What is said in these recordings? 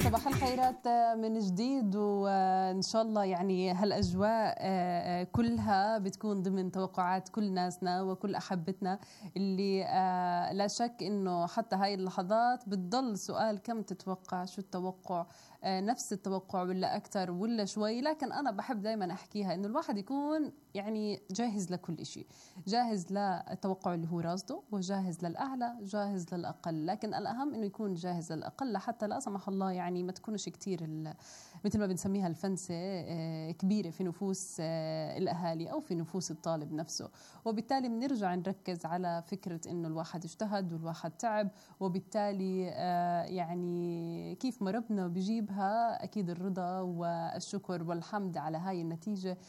صباح الخيرات من جديد، وإن شاء الله يعني هالأجواء كلها بتكون ضمن توقعات كل ناسنا وكل أحبتنا اللي لا شك إنه حتى هاي اللحظات بتضل سؤال كم تتوقع، شو التوقع، نفس التوقع ولا أكتر ولا شوي. لكن أنا بحب دايما أحكيها إنه الواحد يكون يعني جاهز لكل إشي، جاهز للتوقع اللي هو راصده، وجاهز للأعلى جاهز للأقل. لكن الأهم إنه يكون جاهز للأقل حتى لا سمح الله يعني ما تكونش كتير مثل ما بنسميها الفنسة كبيرة في نفوس الأهالي أو في نفوس الطالب نفسه. وبالتالي بنرجع نركز على فكرة إنه الواحد اجتهد والواحد تعب، وبالتالي يعني كيف ما ربنا بيجيبها أكيد الرضا والشكر والحمد على هاي النتيجة.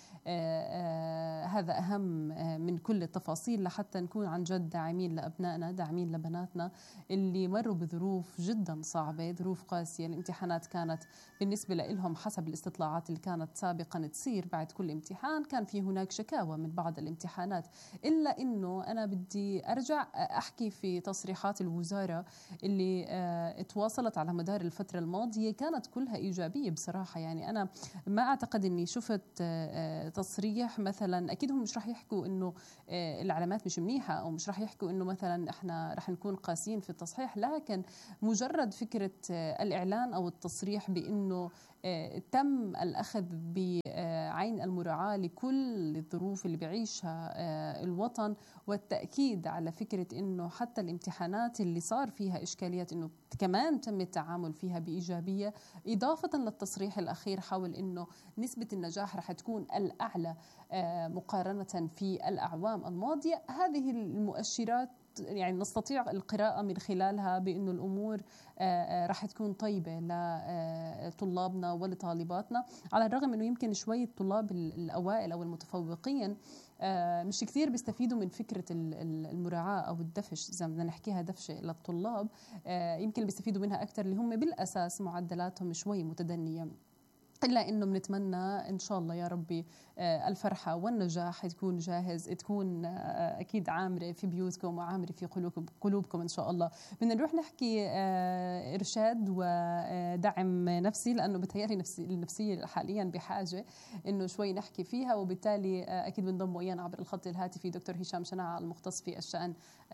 هذا أهم من كل التفاصيل، لحتى نكون عن جد داعمين لأبنائنا، داعمين لبناتنا اللي مروا بظروف جدا صعبة، ظروف قاسية. الامتحانات كانت بالنسبة لهم حسب الاستطلاعات اللي كانت سابقا تصير بعد كل امتحان كان في هناك شكاوى من بعض الامتحانات، إلا إنه أنا بدي أرجع أحكي في تصريحات الوزارة اللي تواصلت على مدار الفترة الماضية كانت كلها إيجابية بصراحة. يعني أنا ما أعتقد أني شفت تصريح مثلا، أكيد هم مش راح يحكوا أنه العلامات مش منيحة، أو مش راح يحكوا أنه مثلا إحنا راح نكون قاسيين في التصحيح، لكن مجرد فكرة الإعلان أو التصريح بأنه تم الأخذ بعين المراعاة لكل الظروف اللي بيعيشها الوطن، والتأكيد على فكرة أنه حتى الامتحانات اللي صار فيها إشكاليات أنه كمان تم التعامل فيها بإيجابية، إضافة للتصريح الأخير حول أنه نسبة النجاح رح تكون الأعلى مقارنة في الأعوام الماضية. هذه المؤشرات يعني نستطيع القراءة من خلالها بأنه الأمور راح تكون طيبة لطلابنا ولطالباتنا، على الرغم أنه يمكن شوي الطلاب الأوائل أو المتفوقين مش كثير بيستفيدوا من فكرة المراعاة أو الدفش، زي ما بدنا نحكيها دفشة للطلاب. يمكن بيستفيدوا منها أكثر اللي هم بالأساس معدلاتهم شوي متدنية. إلا إنه بنتمنى إن شاء الله يا ربي الفرحة والنجاح تكون جاهز، تكون أكيد عامرة في بيوتكم وعامرة في قلوبكم إن شاء الله. بدنا نروح نحكي إرشاد ودعم نفسي، لأنه بتهيألي النفسية حاليا بحاجة إنه شوي نحكي فيها، وبالتالي أكيد بنضم ويانا عبر الخط الهاتفي دكتور هشام شناعة المختص في الشأن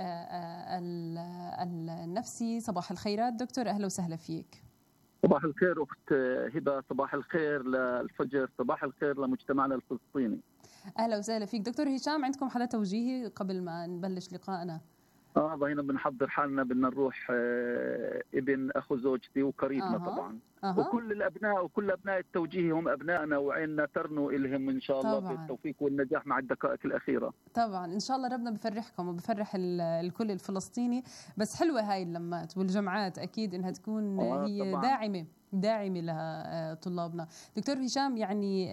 النفسي. صباح الخيرات دكتور، أهلا وسهلا فيك. صباح الخير أخت هبة، صباح الخير للفجر، صباح الخير لمجتمعنا الفلسطيني. أهلا وسهلا فيك دكتور هشام. عندكم حدا توجيهي قبل ما نبلش لقائنا؟ ضهينا بنحضر حالنا، بدنا نروح ابن أخو زوجتي وقريبنا طبعا. وكل الأبناء وكل أبناء التوجيه هم أبنائنا، وعيننا ترنو إلهم إن شاء الله بالتوفيق والنجاح مع الدقائق الأخيرة. طبعا إن شاء الله ربنا بفرحكم وبفرح الكل الفلسطيني. بس حلوة هاي اللمات والجمعات، أكيد إنها تكون هي طبعاً داعمة لطلابنا. دكتور هشام، يعني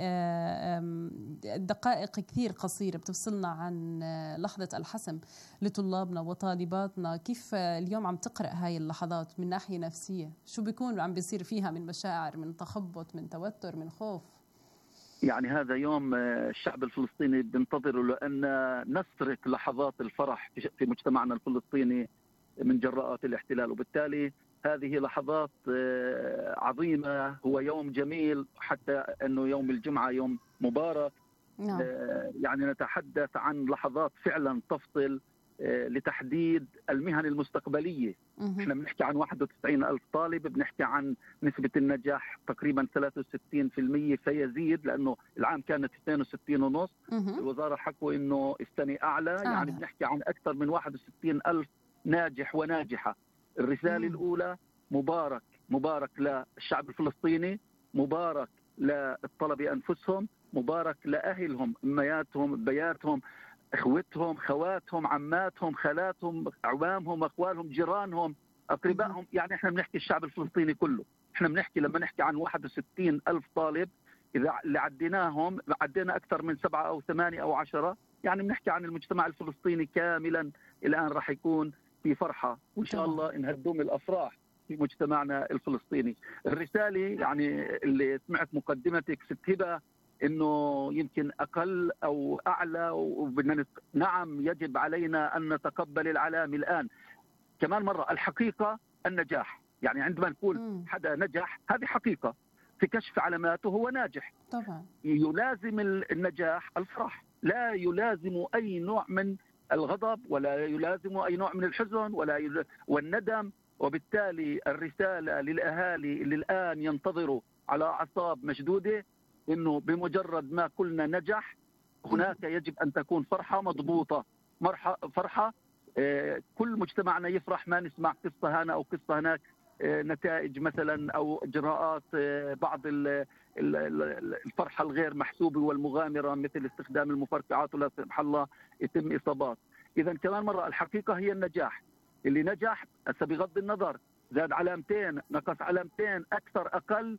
دقائق كثير قصيرة بتفصلنا عن لحظة الحسم لطلابنا وطالباتنا. كيف اليوم عم تقرأ هاي اللحظات من ناحية نفسية؟ شو بيكون عم بيصير فيها من مشاعر، من تخبط، من توتر، من خوف؟ يعني هذا يوم الشعب الفلسطيني بينتظره، لأن نسرق لحظات الفرح في مجتمعنا الفلسطيني من جراءات الاحتلال، وبالتالي هذه لحظات عظيمة. هو يوم جميل، حتى أنه يوم الجمعة يوم مبارك. يعني نتحدث عن لحظات فعلا تفصل لتحديد المهن المستقبلية. احنا بنحكي عن 91,000 طالب، بنحكي عن نسبة النجاح تقريبا 63%، فيزيد لأنه العام كانت 62.5. الوزارة حكوا إنه السنة أعلى. يعني بنحكي عن أكثر من 61,000 ناجح وناجحة. الرسالة الأولى مبارك، مبارك للشعب الفلسطيني، مبارك للطلبة أنفسهم، مبارك لأهلهم، أمياتهم، بياتهم، اخوتهم، خواتهم، عماتهم، خالاتهم، اعوامهم، اخوالهم، جيرانهم، اقربائهم. يعني احنا بنحكي الشعب الفلسطيني كله. احنا بنحكي لما نحكي عن 61,000 طالب، اذا اللي عديناهم عدينا اكثر من 7 أو 8 أو 10. يعني بنحكي عن المجتمع الفلسطيني كاملا الان راح يكون في فرحة، وان شاء الله ان هتدوم الافراح في مجتمعنا الفلسطيني. الرسالة يعني اللي سمعت مقدمتك ست هبة انه يمكن اقل او اعلى، وبدنا نعم يجب علينا ان نتقبل العلام الان. كمان مرة الحقيقة النجاح، يعني عندما نقول حدا نجح هذه حقيقة، في كشف علاماته هو ناجح. طبعا يلازم النجاح الفرح، لا يلازم أي نوع من الغضب، ولا يلازم أي نوع من الحزن والندم. وبالتالي الرسالة للأهالي اللي الآن ينتظروا على أعصاب مشدودة إنه بمجرد ما كلنا نجح هناك يجب أن تكون فرحة مضبوطة، فرحة كل مجتمعنا يفرح، ما نسمع قصة هنا أو قصة هناك، نتائج مثلا أو إجراءات بعض الفرحة الغير محسوبة والمغامرة مثل استخدام المفرقعات ولا سمح الله يتم إصابات. إذا كمان مرة الحقيقة هي النجاح. اللي نجح بغض النظر زاد علامتين نقص علامتين أكثر أقل،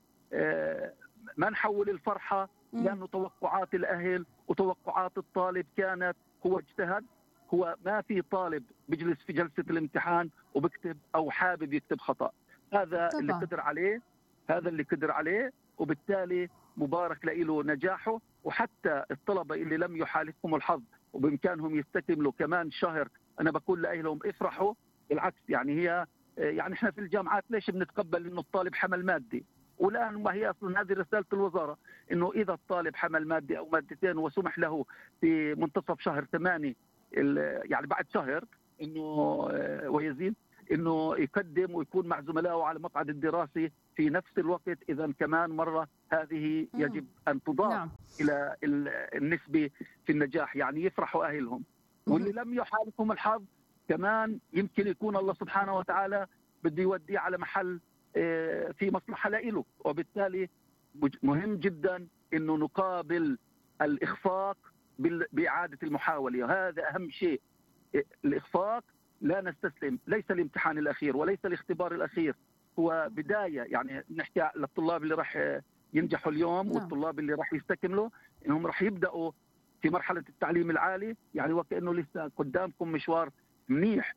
ما نحول الفرحة، لأنه توقعات الأهل وتوقعات الطالب كانت، هو اجتهد. هو ما في طالب بيجلس في جلسة الامتحان وبكتب أو حابب يكتب خطأ، هذا طبعا اللي قدر عليه، هذا اللي قدر عليه، وبالتالي مبارك له نجاحه. وحتى الطلبة اللي لم يحالفهم الحظ وبإمكانهم يستكملوا كمان شهر، أنا بقول لأهلهم افرحوا. بالعكس يعني احنا في الجامعات ليش بنتقبل انه الطالب حمل مادي؟ والان ما هي اصلا هذه رساله الوزاره، انه اذا الطالب حمل مادي او مادتين وسمح له في منتصف شهر 8 يعني بعد شهر انه ويزيد انه يقدم ويكون مع زملائه على مقعد الدراسي في نفس الوقت. اذا كمان مره هذه يجب ان تضاف الى النسبه في النجاح، يعني يفرحوا اهلهم. واللي لم يحالفهم الحظ كمان يمكن يكون الله سبحانه وتعالى بده يوديه على محل في مصلحة له. وبالتالي مهم جدا انه نقابل الإخفاق بإعادة المحاولة، هذا أهم شيء. الإخفاق لا نستسلم، ليس الامتحان الأخير وليس الاختبار الأخير، هو بداية. يعني نحكي للطلاب اللي راح ينجحوا اليوم والطلاب اللي راح يستكملوا انهم راح يبدأوا في مرحلة التعليم العالي، يعني وكأنه لسه قدامكم مشوار منيح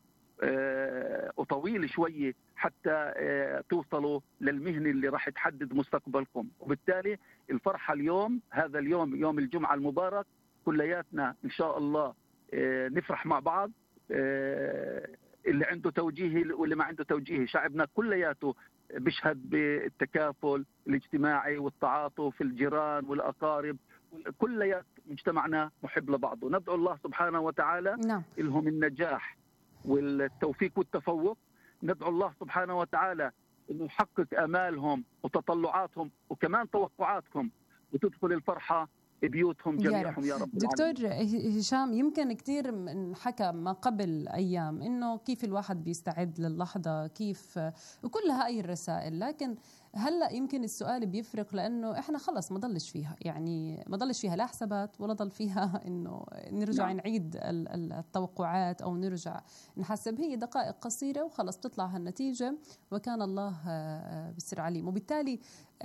وطويل شوية حتى توصلوا للمهنة اللي راح تحدد مستقبلكم. وبالتالي الفرحة اليوم، هذا اليوم يوم الجمعة المبارك، كلياتنا إن شاء الله نفرح مع بعض، اللي عنده توجيهي واللي ما عنده توجيهي. شعبنا كلياته بيشهد بالتكافل الاجتماعي والتعاطف، الجيران والأقارب، كليات مجتمعنا محب لبعضه. ندعو الله سبحانه وتعالى لهم النجاح والتوفيق والتفوق. ندعو الله سبحانه وتعالى انه يحقق امالهم وتطلعاتهم وكمان توقعاتهم، وتدخل الفرحه بيوتهم جميعهم يا رب دكتور هشام، يمكن كثير انحكى ما قبل أيام إنه كيف الواحد بيستعد للحظة، كيف، وكل هاي الرسائل، لكن هلأ يمكن السؤال بيفرق لأنه إحنا خلص ما ضلش فيها، يعني ما ضلش فيها لا حسابات ولا ضل فيها إنه نرجع نعيد التوقعات أو نرجع نحسب. هي دقائق قصيرة وخلص بتطلع هالنتيجة وكان الله بالسر عليم. وبالتالي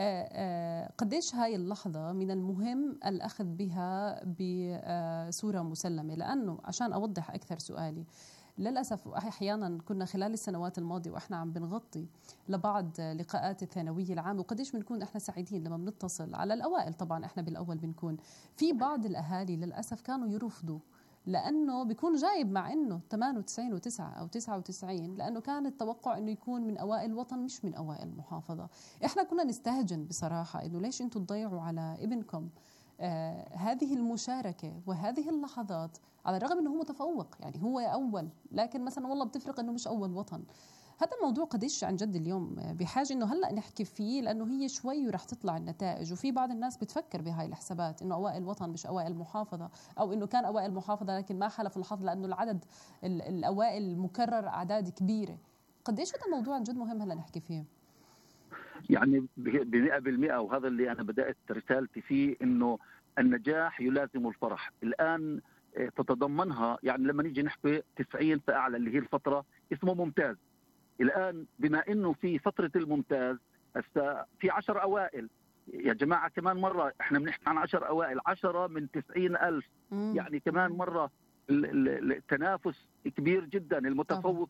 قديش هاي اللحظة من المهم الأخذ بها بصورة مسلمة. لأنه عشان أوضح أكثر سؤالي، للأسف أحيانا كنا خلال السنوات الماضية وإحنا عم بنغطي لبعض لقاءات الثانوية العامة، وقديش بنكون إحنا سعيدين لما بنتصل على الأوائل. طبعا إحنا بالأول بنكون في بعض الأهالي للأسف كانوا يرفضوا، لأنه بيكون جايب مع إنه 98 و9 أو 99، لأنه كان التوقع إنه يكون من أوائل وطن مش من أوائل محافظة. إحنا كنا نستهجن بصراحة إنه ليش أنتم تضيعوا على ابنكم هذه المشاركة وهذه اللحظات، على الرغم أنه هو متفوق، يعني هو أول، لكن مثلا والله بتفرق أنه مش أول وطن. هذا الموضوع قديش عن جد اليوم بحاجة أنه هلأ نحكي فيه، لأنه هي شوي ورح تطلع النتائج. وفي بعض الناس بتفكر بهاي الحسابات أنه أوائل وطن مش أوائل محافظة، أو أنه كان أوائل محافظة لكن ما حلف الحظ لأنه العدد الأوائل مكرر أعداد كبيرة. قديش هذا الموضوع عن جد مهم هلأ نحكي فيه؟ يعني ب100%، وهذا اللي أنا بدأت رسالتي فيه، إنه النجاح يلازم الفرح. الآن تتضمنها، يعني لما نيجي نحكي 90 فأعلى اللي هي الفترة اسمه ممتاز. الآن بما إنه في فترة الممتاز في 10 أوائل يا جماعة، كمان مرة إحنا بنحكي عن 10 أوائل، 10 من 90,000، يعني كمان مرة التنافس كبير جدا. المتفوقين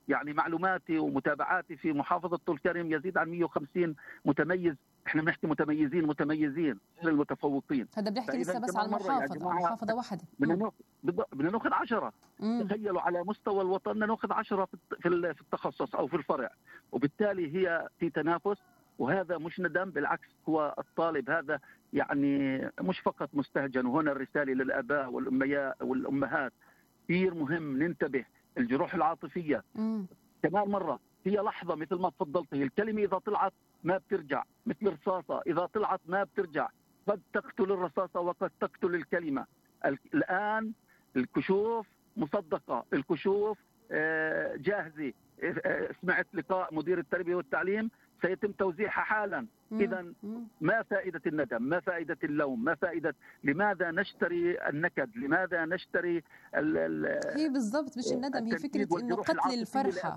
يعني معلوماتي ومتابعاتي في محافظة طول كرم يزيد عن 150 متميز. احنا بنحكي متميزين غير المتفوقين. هذا بنحكي لسه بس على المحافظة، محافظة واحدة. بدنا ناخذ 10. تخيلوا على مستوى الوطن بدنا ناخذ 10 في التخصص او في الفرع، وبالتالي هي في تنافس. وهذا مش ندم، بالعكس هو الطالب هذا يعني مش فقط مستهجن. وهنا الرسالة للآباء والأمهات كثير مهم ننتبه. الجروح العاطفية كمان مرة هي لحظة، مثل ما تفضلت، هي الكلمة إذا طلعت ما بترجع، مثل الرصاصة إذا طلعت ما بترجع. قد تقتل الرصاصة وقد تقتل الكلمة. الآن الكشوف مصدقة، الكشوف جاهزة. سمعت لقاء مدير التربية والتعليم سيتم توزيعها حالا. إذا ما فائدة الندم؟ ما فائدة اللوم؟ ما فائدة؟ لماذا نشتري النكد؟ لماذا نشتري هي بالضبط مش الندم، هي فكرة إنه قتل الفرحة.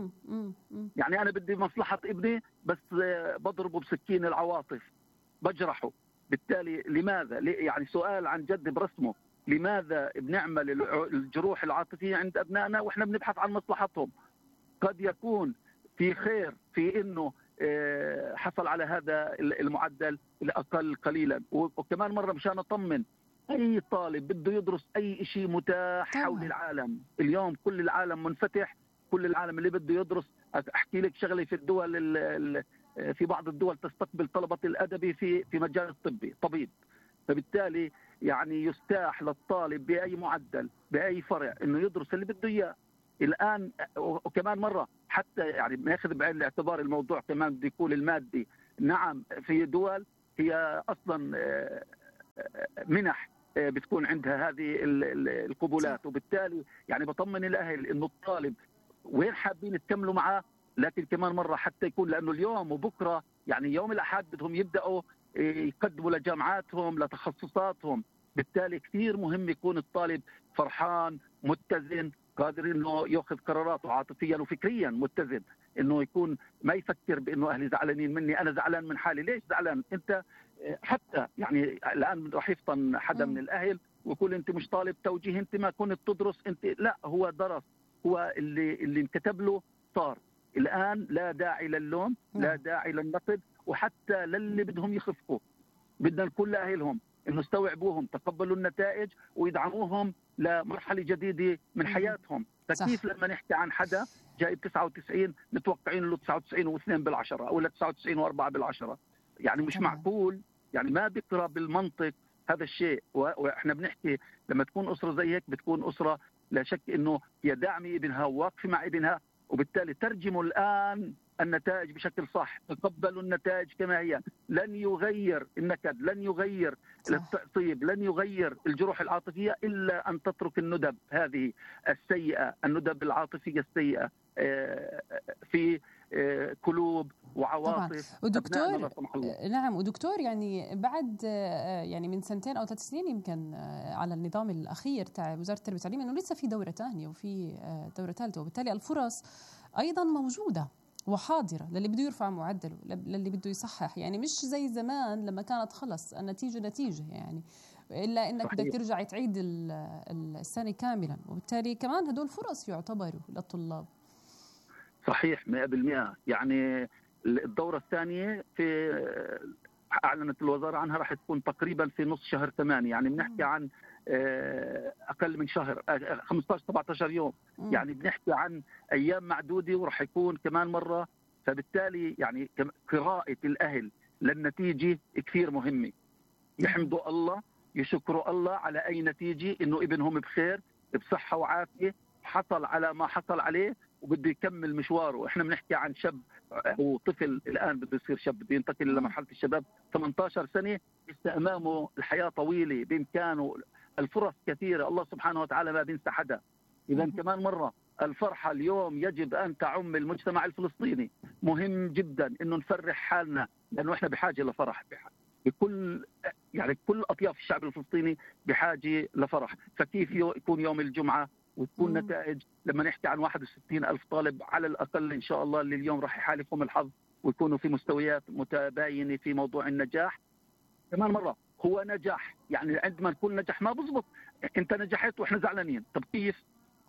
يعني أنا بدي مصلحة ابني بس بضربه بسكين العواطف، بجرحه. بالتالي لماذا؟ يعني سؤال عن جد برسمه، لماذا بنعمل الجروح العاطفية عند أبنائنا وإحنا بنبحث عن مصلحتهم؟ قد يكون في خير في إنه حصل على هذا المعدل الأقل قليلا. وكمان مرة مشان أطمن أي طالب بده يدرس أي شيء متاح حول العالم اليوم، كل العالم منفتح، كل العالم اللي بده يدرس. أحكي لك شغلة، في الدول في بعض الدول تستقبل طلبة الأدبي في مجال الطبي طبيب، فبالتالي يعني يستاح للطالب بأي معدل بأي فرع إنه يدرس اللي بده إياه الآن. وكمان مرة حتى يعني ناخذ بعين الاعتبار الموضوع كمان بده يكون المادي. نعم في دول هي أصلا منح بتكون عندها هذه القبولات، وبالتالي يعني بطمن الأهل إنه الطالب وين حابين تكملوا معاه. لكن كمان مرة حتى يكون، لأنه اليوم وبكرة يعني يوم الأحد بدهم يبدأوا يقدموا لجامعاتهم لتخصصاتهم. بالتالي كثير مهم يكون الطالب فرحان متزن قادر انه ياخذ قراراته عاطفيا وفكريا متزن، انه يكون ما يفكر بانه اهلي زعلانين مني، انا زعلان من حالي. ليش زعلان انت؟ حتى يعني الان راح يفطن حدا من الاهل ويقول انت مش طالب توجيه، انت ما كنت تدرس، انت لا، هو درس، هو اللي انكتب له صار. الان لا داعي للوم، لا داعي للنقد، وحتى للي بدهم يخفقوا بدنا نقول لاهلهم انه استوعبوهم، تقبلوا النتائج ويدعموهم لمرحله جديده من حياتهم. فكيف لما نحكي عن حدا جايب 99 متوقعين له 99.2 ولا 99.4، يعني مش معقول، يعني ما بيقرا بالمنطق هذا الشيء. واحنا بنحكي لما تكون اسره زي هيك بتكون اسره لا شك انه هي داعمه ابنها وواقفه مع ابنها، وبالتالي ترجموا الان النتائج بشكل صح، تقبلوا النتائج كما هي. لن يغير النكد، لن يغير التعصيب، لن يغير الجروح العاطفية إلا أن تترك الندب هذه السيئة، الندب العاطفية السيئة في قلوب وعواطف ودكتور نعم. ودكتور يعني بعد يعني من 2 أو 3 سنين يمكن على النظام الأخير تاع وزارة التربية والتعليم إنه لسه في دورة ثانية وفي دورة ثالثة، وبالتالي الفرص أيضا موجودة وحاضرة للي بده يرفع معدله، للي بده يصحح. يعني مش زي زمان لما كانت خلص النتيجة نتيجة، يعني إلا إنك بدك ترجع تعيد السنة كاملا، وبالتالي كمان هدول فرص يعتبروا للطلاب. صحيح 100%. يعني الدورة الثانية في أعلنت الوزارة عنها راح تكون تقريبا في نص شهر 8، يعني بنحكي عن أقل من شهر، 15-17 يوم، يعني بنحكي عن أيام معدودة وراح يكون كمان مرة. فبالتالي يعني قراءة الأهل للنتيجة كثير مهمة، يحمدوا الله، يشكروا الله على أي نتيجة، إنه ابنهم بخير بصحة وعافية، حصل على ما حصل عليه وبده يكمل مشواره. احنا بنحكي عن شاب وطفل الآن بده يصير شاب، بده ينتقل لمرحلة الشباب، 18 سنة، لسه أمامه الحياة طويلة، بإمكانه الفرص كثيرة، الله سبحانه وتعالى ما بينسى حدا. إذا كمان مرة الفرحة اليوم يجب أن تعم المجتمع الفلسطيني. مهم جدا إنه نفرح حالنا، لأنه إحنا بحاجة لفرح، بكل يعني كل أطياف الشعب الفلسطيني بحاجة لفرح. فكيف يكون يوم الجمعة وتكون نتائج لما نحكي عن 61,000 طالب على الأقل إن شاء الله اللي اليوم راح يحالفهم الحظ ويكونوا في مستويات متباينة في موضوع النجاح. كمان مرة هو نجاح، يعني عندما نكون نجح ما بزبط انت نجحت واحنا زعلانين، طب كيف؟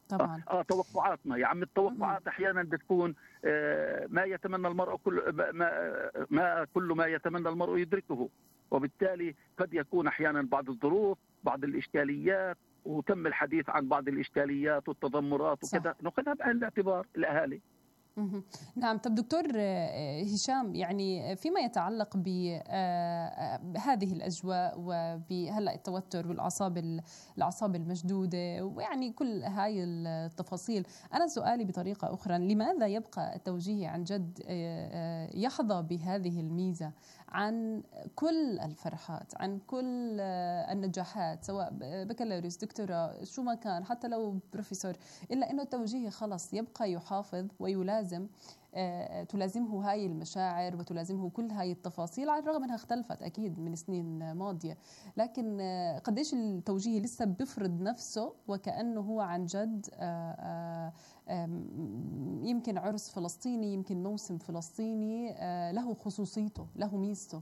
طبعا. توقعاتنا يا عم، التوقعات احيانا بتكون ما يتمنى المرء ما كل ما يتمنى المرء يدركه، وبالتالي قد يكون احيانا بعض الظروف، بعض الاشكاليات، وتم الحديث عن بعض الاشكاليات والتذمرات وكذا، ناخذها بعين الاعتبار الاهالي. نعم. طب دكتور هشام، يعني فيما يتعلق بهذه الأجواء وبهلأ التوتر والأعصاب المشدودة ويعني كل هاي التفاصيل، أنا سؤالي بطريقة أخرى، لماذا يبقى التوجيهي عن جد يحظى بهذه الميزة عن كل الفرحات، عن كل النجاحات، سواء بكالوريوس، دكتوراه، شو ما كان، حتى لو بروفيسور، إلا أنه التوجيهي خلص يبقى يحافظ ويلازم، تلازمه هاي المشاعر وتلازمه كل هاي التفاصيل، على الرغم أنها اختلفت أكيد من سنين ماضية، لكن قديش التوجيهي لسه بفرض نفسه وكأنه هو عن جد يمكن عرس فلسطيني، يمكن موسم فلسطيني، له خصوصيته، له ميزته.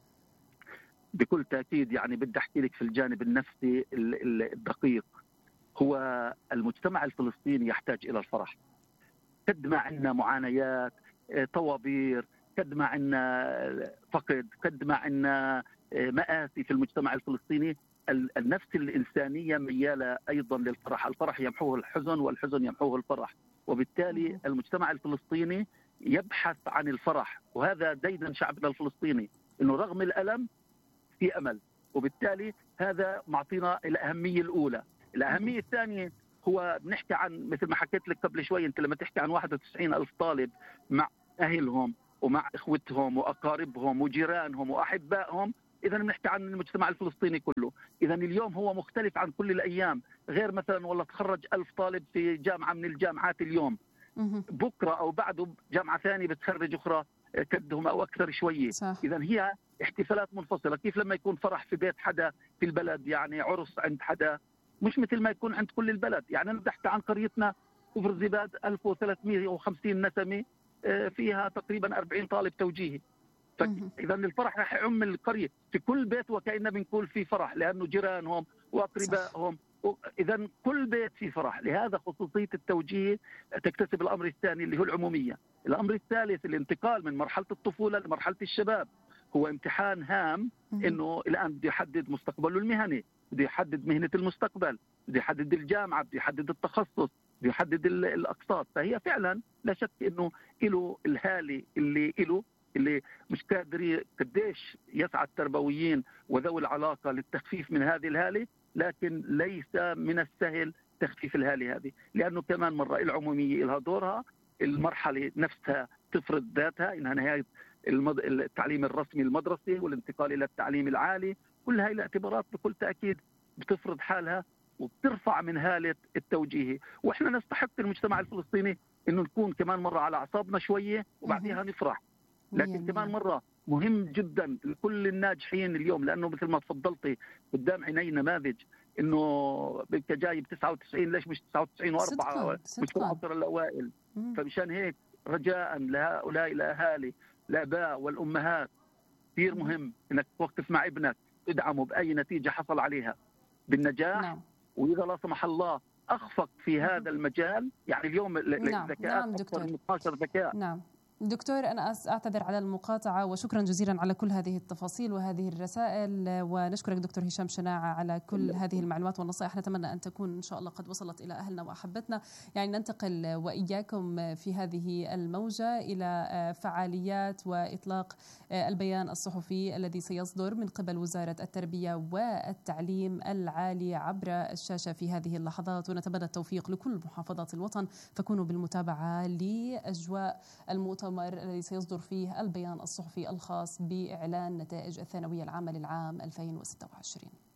بكل تأكيد. يعني بدي أحكي لك في الجانب النفسي الدقيق، هو المجتمع الفلسطيني يحتاج إلى الفرح. قد ما عندنا معانيات، طوابير، قد ما عندنا فقد، قد ما عندنا مآسي في المجتمع الفلسطيني، النفس الإنسانية ميالة أيضا للفرح. الفرح يمحوه الحزن والحزن يمحوه الفرح، وبالتالي المجتمع الفلسطيني يبحث عن الفرح، وهذا ديدن شعبنا الفلسطيني، أنه رغم الألم في أمل، وبالتالي هذا معطينا الأهمية الأولى. الأهمية الثانية هو بنحكي عن، مثل ما حكيت لك قبل شوي، أنت لما تحكي عن 91,000 طالب مع أهلهم ومع إخوتهم وأقاربهم وجيرانهم وأحبائهم، إذا بنحكي عن المجتمع الفلسطيني كله. إذا اليوم هو مختلف عن كل الأيام، غير مثلا والله تخرج 1000 طالب في جامعة من الجامعات اليوم، بكرة أو بعده جامعة ثانية بتخرج أخرى كدهم أو أكثر شوية. إذا هي احتفالات منفصلة. كيف لما يكون فرح في بيت حدا في البلد، يعني عرس عند حدا، مش مثل ما يكون عند كل البلد. يعني أنا بحكي عن قريتنا كفر زباد 1350 نسمة، فيها تقريبا 40 طالب توجيهي. فإذا الفرح رح يعم القرية في كل بيت، وكأننا بنقول في فرح لأنه جيرانهم وأقربائهم، إذا كل بيت في فرح. لهذا خصوصية التوجيه تكتسب الأمر الثاني اللي هو العمومية. الأمر الثالث الانتقال من مرحلة الطفولة لمرحلة الشباب، هو امتحان هام، إنه الآن بده يحدد مستقبله المهني، بده يحدد مهنة المستقبل، بده يحدد الجامعة، بده يحدد التخصص، بده يحدد الأقساط. فهي فعلا لا شك إنه له الهالة اللي مش قادر قديش يسعى التربويين وذوي العلاقة للتخفيف من هذه الهالة، لكن ليس من السهل تخفيف الهالة هذه، لأنه كمان مرة العمومية لها دورها، المرحلة نفسها تفرض ذاتها إنها نهاية التعليم الرسمي المدرسي والانتقال إلى التعليم العالي. كل هاي الاعتبارات بكل تأكيد بتفرض حالها وبترفع من هالة التوجيهي. وإحنا نستحق المجتمع الفلسطيني إنه نكون كمان مرة على أعصابنا شوية وبعدها نفرح. لكن كمان مرة مهم جدا لكل الناجحين اليوم، لأنه مثل ما تفضلتي قدام عيني نماذج إنه بك جايب 99، ليش مش 99 و4 مش في العشر الأوائل. فمشان هيك رجاء لهؤلاء الأهالي الآباء والأمهات كثير مهم إنك توقف مع ابنك، تدعمه بأي نتيجة حصل عليها بالنجاح. وإذا لا سمح الله أخفق في هذا المجال، يعني اليوم الذكاء أكثر من 12 ذكاء. نعم دكتور، أنا أعتذر على المقاطعة، وشكرا جزيلا على كل هذه التفاصيل وهذه الرسائل، ونشكرك دكتور هشام شناعة على كل هذه المعلومات والنصائح. نتمنى أن تكون إن شاء الله قد وصلت إلى أهلنا وأحبتنا. يعني ننتقل وإياكم في هذه الموجة إلى فعاليات وإطلاق البيان الصحفي الذي سيصدر من قبل وزارة التربية والتعليم العالي عبر الشاشة في هذه اللحظات، ونتمنى التوفيق لكل محافظات الوطن. فكونوا بالمتابعة لأجواء المؤتمر الذي سيصدر فيه البيان الصحفي الخاص بإعلان نتائج الثانوية العامة للعام 2026.